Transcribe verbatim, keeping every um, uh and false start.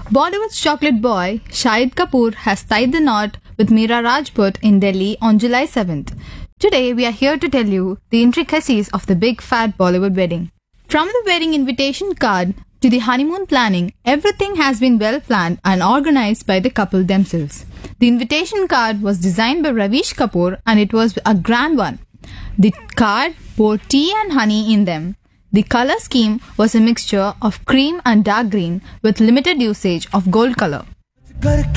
Bollywood's chocolate boy, Shahid Kapoor, has tied the knot with Meera Rajput in Delhi on July seventh. Today, we are here to tell you the intricacies of the big fat Bollywood wedding. From the wedding invitation card to the honeymoon planning, everything has been well planned and organized by the couple themselves. The invitation card was designed by Ravish Kapoor and it was a grand one. The card bore tea and honey in them. The color scheme was a mixture of cream and dark green with limited usage of gold color.